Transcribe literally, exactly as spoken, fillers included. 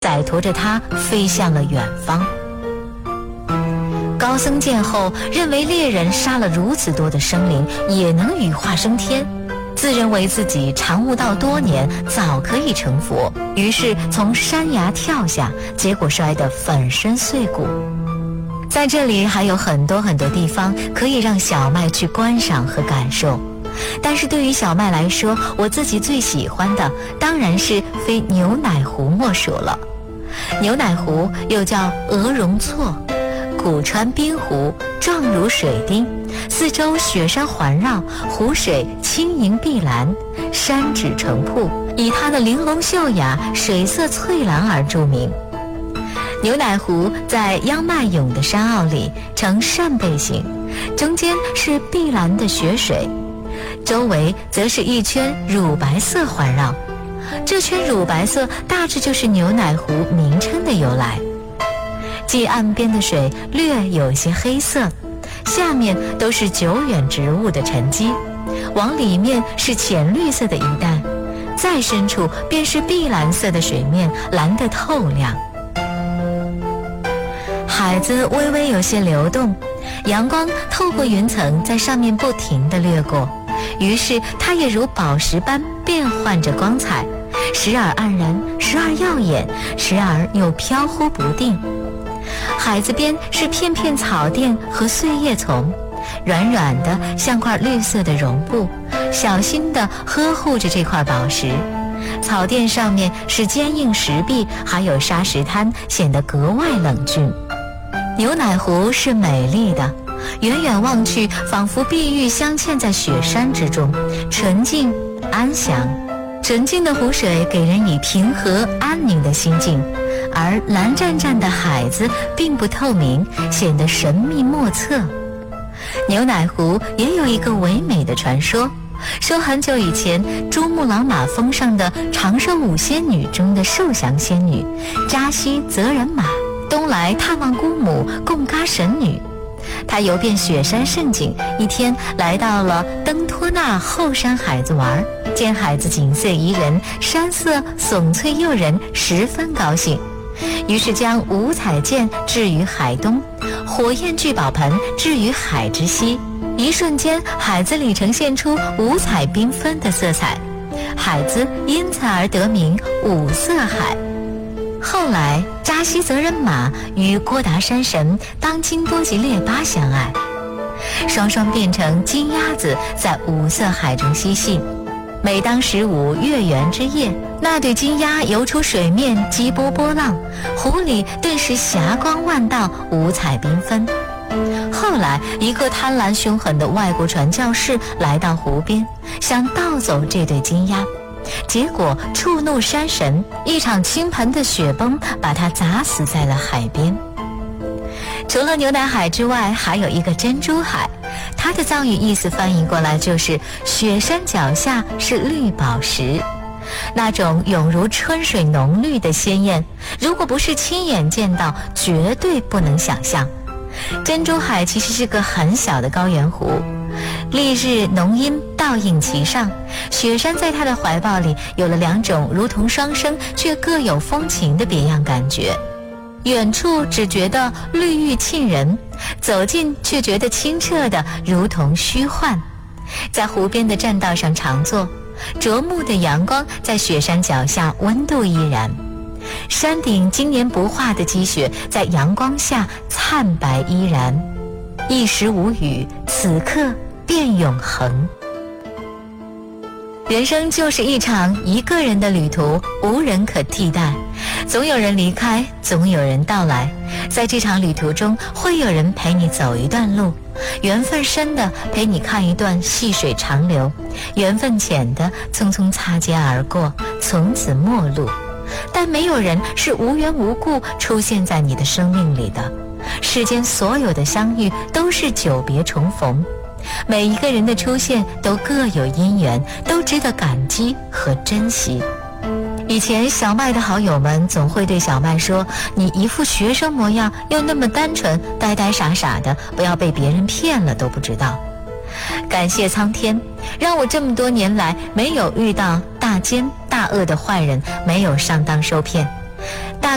载驮着他飞向了远方。高僧见后，认为猎人杀了如此多的生灵，也能羽化升天，自认为自己禅悟道多年，早可以成佛，于是从山崖跳下，结果摔得粉身碎骨。在这里还有很多很多地方可以让小麦去观赏和感受，但是对于小麦来说，我自己最喜欢的当然是非牛奶湖莫属了。牛奶湖又叫鹅绒错，古川冰湖，状如水滴，四周雪山环绕，湖水轻盈碧蓝，山指成瀑，以它的玲珑秀雅、水色翠蓝而著名。牛奶湖在央迈勇的山坳里呈扇贝形，中间是碧蓝的雪水，周围则是一圈乳白色环绕。这圈乳白色大致就是牛奶湖名称的由来。即岸边的水略有些黑色，下面都是久远植物的沉积，往里面是浅绿色的一带，再深处便是碧蓝色的水面，蓝得透亮。海子微微有些流动，阳光透过云层在上面不停地掠过，于是它也如宝石般变换着光彩，时而黯然，时而耀眼，时而又飘忽不定。海子边是片片草甸和碎叶丛，软软的像块绿色的绒布，小心地呵护着这块宝石。草甸上面是坚硬石壁，还有沙石滩，显得格外冷峻。牛奶湖是美丽的，远远望去，仿佛碧玉镶嵌在雪山之中，纯净安详。纯净的湖水给人以平和安宁的心境，而蓝湛湛的海子并不透明，显得神秘莫测。牛奶湖也有一个唯美的传说，说很久以前，珠穆朗玛峰上的长寿五仙女中的寿祥仙女扎西泽仁玛东来探望姑母贡嘎神女，她游遍雪山胜景，一天来到了登托纳后山海子玩，见海子景色宜人，山色耸翠诱人，十分高兴，于是将五彩剑置于海东，火焰聚宝盆置于海之西，一瞬间海子里呈现出五彩缤纷的色彩，海子因此而得名五色海。后来扎西泽仁玛与郭达山神当今多吉列巴相爱，双双变成金鸭子，在五色海中嬉戏。每当十五月圆之夜，那对金鸭游出水面，激波波浪，湖里顿时霞光万道，五彩缤纷。后来一个贪婪凶狠的外国传教士来到湖边，想盗走这对金鸭，结果触怒山神，一场倾盆的雪崩把他砸死在了海边。除了牛奶海之外，还有一个珍珠海，它的藏语意思翻译过来就是雪山脚下是绿宝石，那种永如春水浓绿的鲜艳，如果不是亲眼见到，绝对不能想象。珍珠海其实是个很小的高原湖，丽日浓荫倒映其上，雪山在它的怀抱里有了两种如同双生却各有风情的别样感觉。远处只觉得绿玉沁人，走近却觉得清澈的如同虚幻。在湖边的栈道上常坐，灼目的阳光在雪山脚下温度依然，山顶经年不化的积雪在阳光下灿白依然，一时无语，此刻便永恒。人生就是一场一个人的旅途，无人可替代，总有人离开，总有人到来。在这场旅途中，会有人陪你走一段路，缘分深的陪你看一段细水长流，缘分浅的匆匆擦肩而过，从此陌路。但没有人是无缘无故出现在你的生命里的，世间所有的相遇都是久别重逢，每一个人的出现都各有因缘，都值得感激和珍惜。以前小麦的好友们总会对小麦说，你一副学生模样，又那么单纯，呆呆傻傻的，不要被别人骗了都不知道。感谢苍天，让我这么多年来没有遇到大奸大恶的坏人，没有上当受骗，